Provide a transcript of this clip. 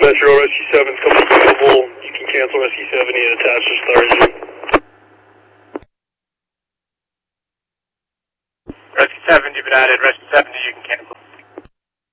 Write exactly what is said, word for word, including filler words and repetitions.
Central, Rescue seven's coming available. You can cancel Rescue seventy and attach to Star Engine. Rescue seven, you've been added. Rescue seventy, you can cancel.